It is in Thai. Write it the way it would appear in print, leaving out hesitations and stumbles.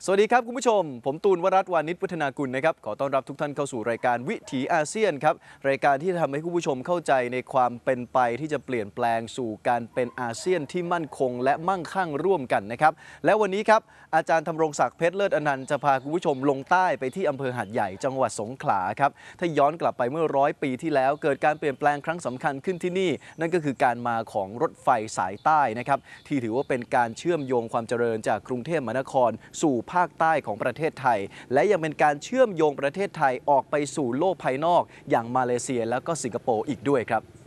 สวัสดีครับคุณผู้ชมผมตูนวรัตน์วานิชวัฒนากุลนะครับขอต้อนรับทุกท่านเข้าสู่รายการวิถีอาเซียนครับรายการที่จะทำให้คุณผู้ชมเข้าใจในความเป็นไปที่จะเปลี่ยนแปลงสู่การเป็นอาเซียนที่มั่นคงและมั่งคั่งร่วมกันนะครับและวันนี้ครับอาจารย์ธำรงศักดิ์เพชรเลิศอนันต์จะพาคุณผู้ชมลงใต้ไปที่อำเภอหาดใหญ่จังหวัดสงขลาครับถ้าย้อนกลับไปเมื่อ100 ปีที่แล้วเกิดการเปลี่ยนแปลงครั้งสำคัญขึ้นที่นี่นั่นก็คือการมาของรถไฟสายใต้นะครับที่ถือว่าเป็นการเชื่อมโยงความเจริญจากกรุงเทพมหานครสู่ภาคใต้ของประเทศไทยและยังเป็นการเชื่อมโยงประเทศไทยออกไปสู่โลกภายนอกอย่างมาเลเซียและก็สิงคโปร์อีกด้วยครับ